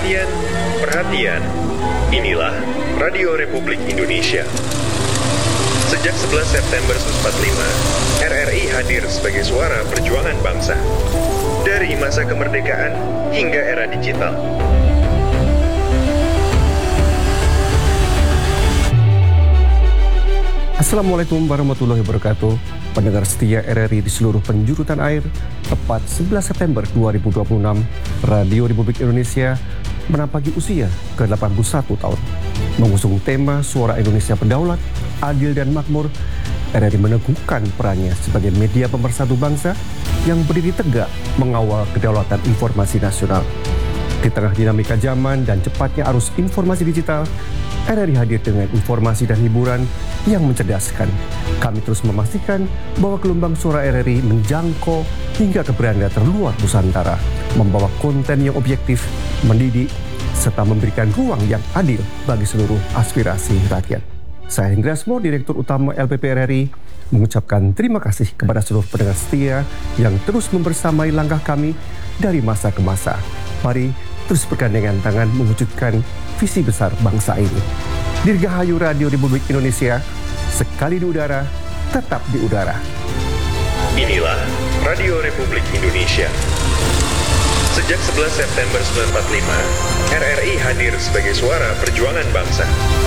Perhatian, perhatian. Inilah Radio Republik Indonesia. Sejak 11 September 1945, RRI hadir sebagai suara perjuangan bangsa. Dari masa kemerdekaan hingga era digital. Assalamualaikum warahmatullahi wabarakatuh. Pendengar setia RRI di seluruh penjuru tanah air, tepat 11 September 2026, Radio Republik Indonesia menampaki usia ke-81 tahun. Mengusung tema Suara Indonesia Berdaulat, Adil dan Makmur, RRI meneguhkan perannya sebagai media pemersatu bangsa yang berdiri tegak mengawal kedaulatan informasi nasional. Di tengah dinamika zaman dan cepatnya arus informasi digital, RRI hadir dengan informasi dan hiburan yang mencerdaskan. Kami terus memastikan bahwa gelombang suara RRI menjangkau hingga ke beranda terluar Nusantara, membawa konten yang objektif, mendidik, serta memberikan ruang yang adil bagi seluruh aspirasi rakyat. Saya Hendra Asmo, Direktur Utama LPP RRI, mengucapkan terima kasih kepada seluruh pendengar setia yang terus membersamai langkah kami dari masa ke masa. Mari terus bergandengan tangan mewujudkan visi besar bangsa ini. Dirgahayu Radio Republik Indonesia, sekali di udara, tetap di udara. Inilah Radio Republik Indonesia. Sejak 11 September 1945, RRI hadir sebagai suara perjuangan bangsa.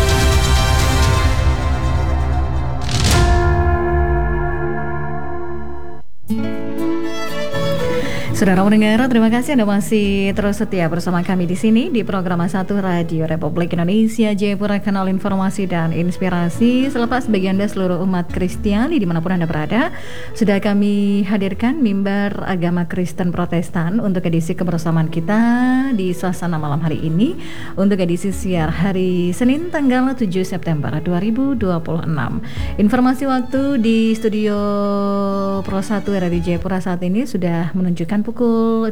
Saudara pendengar, terima kasih Anda masih terus setia bersama kami di sini di program 1 Radio Republik Indonesia Jayapura, kanal informasi dan inspirasi. Selepas bagi Anda seluruh umat Kristiani dimanapun Anda berada, sudah kami hadirkan mimbar agama Kristen Protestan untuk edisi kebersamaan kita di suasana malam hari ini, untuk edisi siar hari Senin tanggal 7 September 2026. Informasi waktu di studio Pro 1 RRI Jayapura saat ini sudah menunjukkan pukul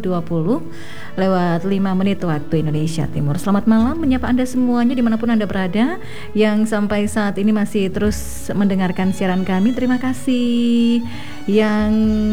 20 lewat 5 menit waktu Indonesia Timur. Selamat malam menyapa Anda semuanya dimanapun Anda berada, yang sampai saat ini masih terus mendengarkan siaran kami. Terima kasih yang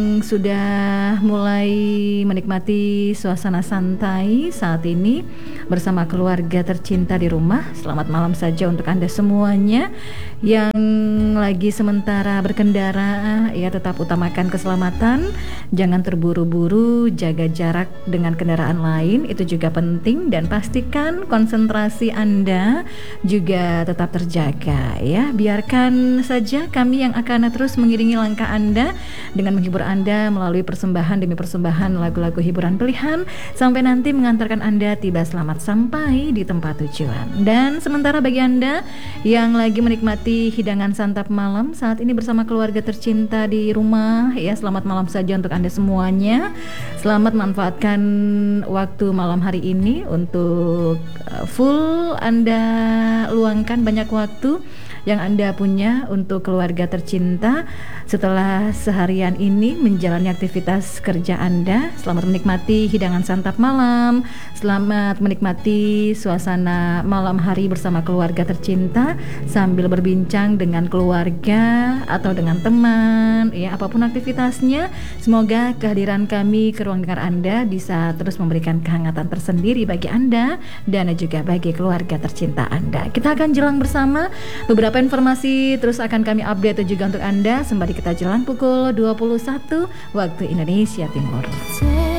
sudah mulai menikmati suasana santai saat ini bersama keluarga tercinta di rumah. Selamat malam saja untuk Anda semuanya yang lagi sementara berkendara, ya tetap utamakan keselamatan, jangan terburu-buru, jaga jarak dengan kendaraan lain, itu juga penting, dan pastikan konsentrasi Anda juga tetap terjaga ya. Biarkan saja kami yang akan terus mengiringi langkah Anda dengan menghibur Anda melalui persembahan demi persembahan lagu-lagu hiburan pilihan sampai nanti mengantarkan Anda tiba selamat sampai di tempat tujuan. Dan sementara bagi Anda yang lagi menikmati hidangan santap malam saat ini bersama keluarga tercinta di rumah, ya selamat malam saja untuk Anda semuanya. Selamat manfaatkan waktu malam hari ini untuk full Anda luangkan banyak waktu yang Anda punya untuk keluarga tercinta setelah seharian ini menjalani aktivitas kerja Anda. Selamat menikmati hidangan santap malam, selamat menikmati suasana malam hari bersama keluarga tercinta sambil berbincang dengan keluarga atau dengan teman, ya apapun aktivitasnya. Semoga kehadiran kami ke ruang dengar Anda bisa terus memberikan kehangatan tersendiri bagi Anda dan juga bagi keluarga tercinta Anda. Kita akan jelang bersama beberapa informasi terus akan kami update juga untuk Anda sembari kita jalan pukul 21 waktu Indonesia Timur.